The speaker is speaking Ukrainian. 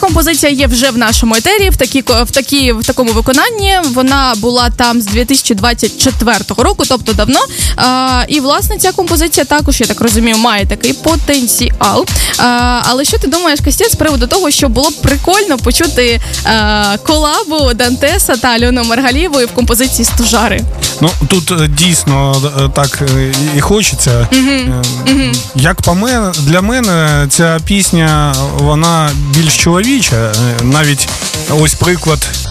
композиція є вже в нашому етері, в такому виконанні. Вона була там з 2024 року, тобто давно. І, власне, ця композиція також, я так розумію, має такий потенціал. Але що ти думаєш, Костя, з приводу того, що було б прикольно почути колабу Дантеса та Альони Маргалієвої в композиції «Стожари»? Ну, тут дійсно так і хочеться. Як для мене ця пісня, вона більш чоловіча. Навіть ось приклад